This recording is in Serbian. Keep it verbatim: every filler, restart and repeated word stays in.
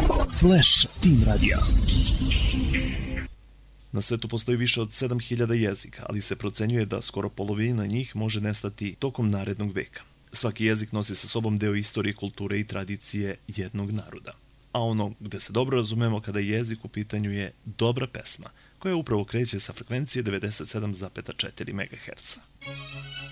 Flash Team Radio. Na svetu postoji više od sedam hiljada jezika, ali se procenjuje da skoro polovina njih može nestati tokom narednog veka. Svaki jezik nosi sa sobom deo istorije, kulture i tradicije jednog naroda. A ono gde se dobro razumemo kada je jezik u pitanju je dobra pesma, koja upravo kreće sa frekvencije devedeset sedam zarez četiri megaherca.